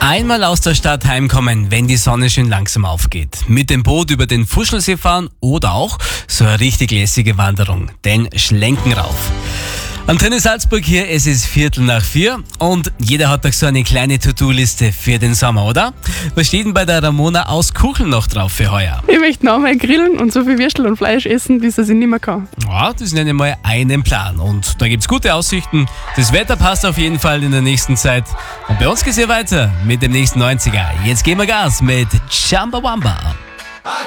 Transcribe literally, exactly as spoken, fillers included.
Einmal aus der Stadt heimkommen, wenn die Sonne schön langsam aufgeht. Mit dem Boot über den Fuschelsee fahren oder auch so eine richtig lässige Wanderung, den Schlenken rauf. Antenne Salzburg hier, es ist Viertel nach vier und jeder hat doch so eine kleine To-Do-Liste für den Sommer, oder? Was steht denn bei der Ramona aus Kucheln noch drauf für heuer? Ich möchte noch einmal grillen und so viel Würstel und Fleisch essen, bis es ich nicht mehr kann. Ja, das nenne ich mal einen Plan und da gibt's gute Aussichten. Das Wetter passt auf jeden Fall in der nächsten Zeit. Und bei uns geht's hier weiter mit dem nächsten neunziger. Jetzt geben wir Gas mit Chumbawamba.